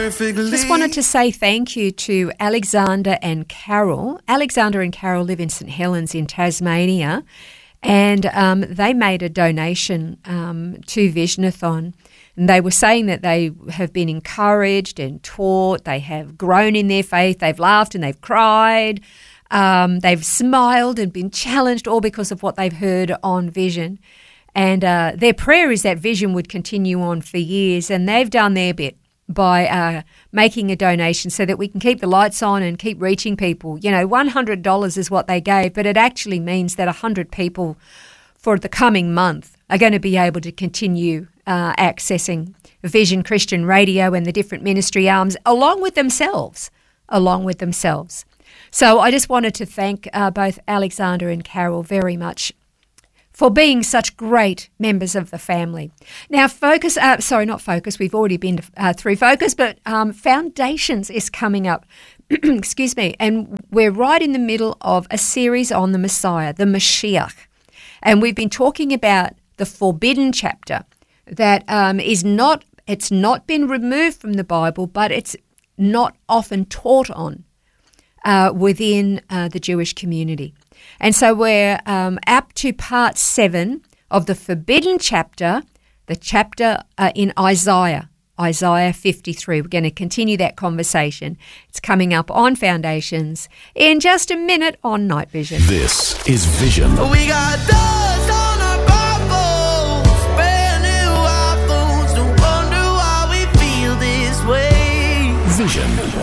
perfectly. Just wanted to say thank you to Alexander and Carol. Alexander and Carol live in St Helens in Tasmania, and they made a donation to Visionathon. And they were saying that they have been encouraged and taught, they have grown in their faith, they've laughed and they've cried, they've smiled and been challenged, all because of what they've heard on Vision. And their prayer is that Vision would continue on for years, and they've done their bit by making a donation so that we can keep the lights on and keep reaching people. You know, $100 is what they gave, but it actually means that 100 people for the coming month are going to be able to continue accessing Vision Christian Radio and the different ministry arms along with themselves. So I just wanted to thank both Alexander and Carol very much for being such great members of the family. Now, we've already been through Focus, but Foundations is coming up, excuse me, and we're right in the middle of a series on the Messiah, the Mashiach. And we've been talking about the forbidden chapter that it's not been removed from the Bible, but it's not often taught on within the Jewish community. And so we're up to part 7 of the forbidden chapter, the chapter in Isaiah 53. We're going to continue that conversation. It's coming up on Foundations in just a minute on Night Vision. This is Vision. We got dust on our Bibles, brand new iPhones. No wonder why we feel this way. Vision